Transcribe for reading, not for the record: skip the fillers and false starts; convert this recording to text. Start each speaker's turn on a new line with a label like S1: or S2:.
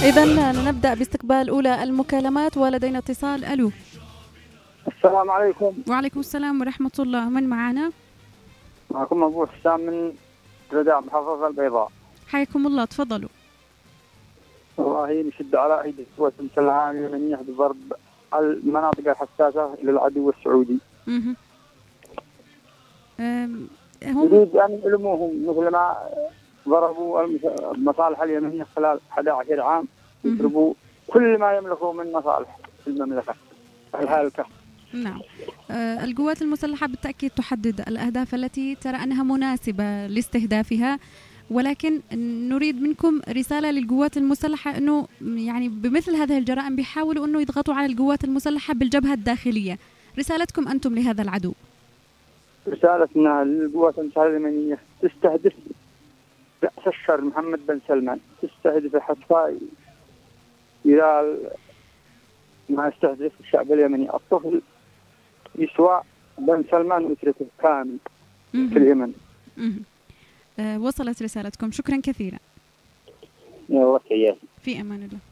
S1: إذا نبدأ باستقبال أولى المكالمات ولدينا اتصال. ألو.
S2: السلام عليكم.
S1: وعليكم السلام ورحمة الله. من معنا؟
S2: معكم أبو حسام من جدة محافظة البيضاء.
S1: حياكم الله، تفضلوا.
S2: والله نشد على أيدي القوات المسلحة اليمنية بضرب المناطق الحساسة للعدو السعودي. يريد أن يعلموهم مثل ما ضربوا المصالح اليمنية خلال 11 عام، يضربوا كل ما يملكوا من مصالح المملكة الهالكة.
S1: نعم. القوات المسلحة بالتأكيد تحدد الأهداف التي ترى أنها مناسبة لاستهدافها، ولكن نريد منكم رسالة للقوات المسلحة أنه يعني بمثل هذه الجرائم بيحاولوا أنه يضغطوا على القوات المسلحة بالجبهة الداخلية. رسالتكم أنتم لهذا العدو؟
S2: رسالتنا للقوات المسلحة اليمنية تستهدف رأس الشر محمد بن سلمان، تستهدف حتى إلى ما يستهدف الشعب اليمني. الطفل يسوى بن سلمان وأسرته كامل في اليمن.
S1: وصلت رسالتكم، شكرا كثيرا.
S2: يا الله.
S1: في أمان الله.